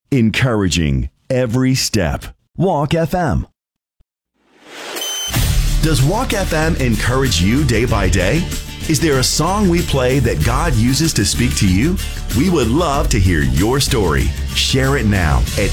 encouraging every step. Walk FM. Does Walk FM encourage you day by day? Is there a song we play that God uses to speak to you? We would love to hear your story. Share it now at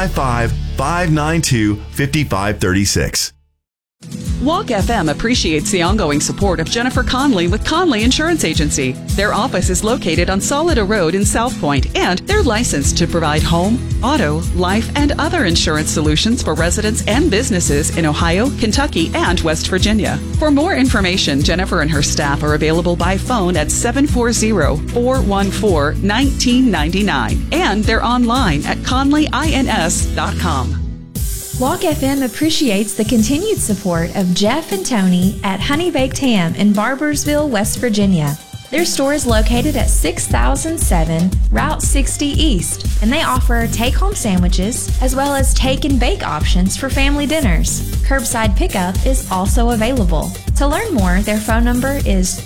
855-592-5536. Walk FM appreciates the ongoing support of Jennifer Conley with Conley Insurance Agency. Their office is located on Solida Road in South Point, and they're licensed to provide home, auto, life, and other insurance solutions for residents and businesses in Ohio, Kentucky, and West Virginia. For more information, Jennifer and her staff are available by phone at 740-414-1999, and they're online at conleyins.com. Walk FM appreciates the continued support of Jeff and Tony at Honey Baked Ham in Barbersville, West Virginia. Their store is located at 6007 Route 60 East, and they offer take-home sandwiches as well as take and bake options for family dinners. Curbside pickup is also available. To learn more, their phone number is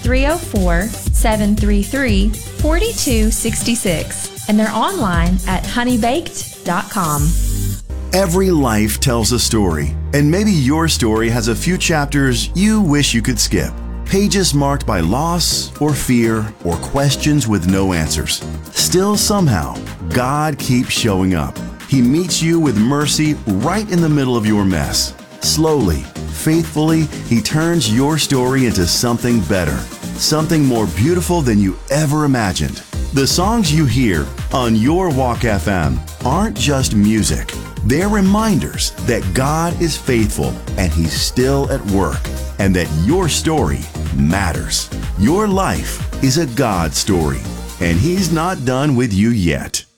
304-733-4266, and they're online at honeybaked.com. Every life tells a story, and maybe your story has a few chapters you wish you could skip. Pages marked by loss or fear or questions with no answers. Still, somehow, God keeps showing up. He meets you with mercy right in the middle of your mess. Slowly, faithfully, He turns your story into something better, something more beautiful than you ever imagined. The songs you hear on your Walk FM aren't just music. They're reminders that God is faithful and He's still at work, and that your story matters. Your life is a God story, and He's not done with you yet.